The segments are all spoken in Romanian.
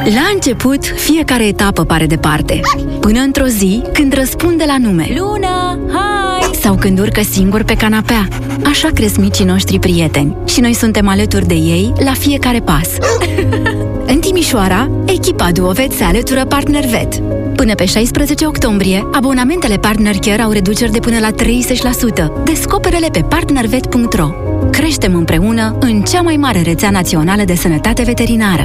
La început, fiecare etapă pare departe. Până într-o zi, când răspunde la nume. Luna, hai! Sau când urcă singur pe canapea. Așa cresc micii noștri prieteni. Și noi suntem alături de ei la fiecare pas. În Timișoara, echipa Duovet se alătură PartnerVet. Până pe 16 octombrie, abonamentele Partner Care au reduceri de până la 30%. Descoperă-le pe partnervet.ro. Creștem împreună în cea mai mare rețea națională de sănătate veterinară.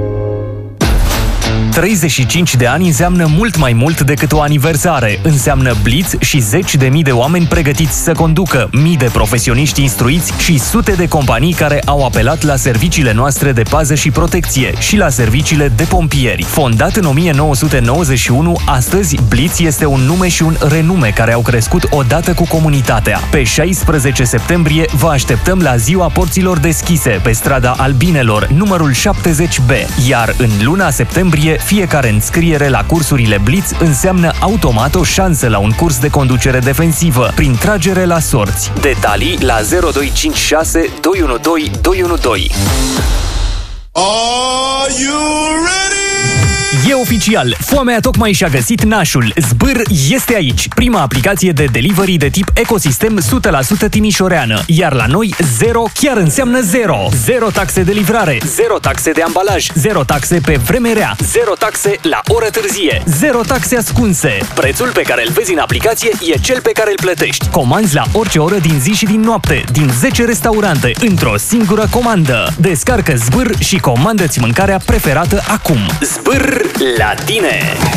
35 de ani înseamnă mult mai mult decât o aniversare. Înseamnă Blitz și zeci de mii de oameni pregătiți să conducă, mii de profesioniști instruiți și sute de companii care au apelat la serviciile noastre de pază și protecție și la serviciile de pompieri. Fondat în 1991, astăzi Blitz este un nume și un renume care au crescut odată cu comunitatea. Pe 16 septembrie vă așteptăm la Ziua Porților Deschise pe strada Albinelor, numărul 70B, iar în luna septembrie fiecare înscriere la cursurile Blitz înseamnă automat o șansă la un curs de conducere defensivă, prin tragere la sorți. Detalii la 0256 212 212. Are you ready? E oficial! Foamea tocmai și-a găsit nașul. Zbâr este aici. Prima aplicație de delivery de tip ecosistem 100% timișoreană. Iar la noi, zero chiar înseamnă zero. Zero taxe de livrare, zero taxe de ambalaj, zero taxe pe vreme rea, zero taxe la oră târzie, zero taxe ascunse. Prețul pe care îl vezi în aplicație e cel pe care îl plătești. Comanzi la orice oră din zi și din noapte, din 10 restaurante, într-o singură comandă. Descarcă Zbâr și comandă-ți mâncarea preferată acum. Zbâr la tine!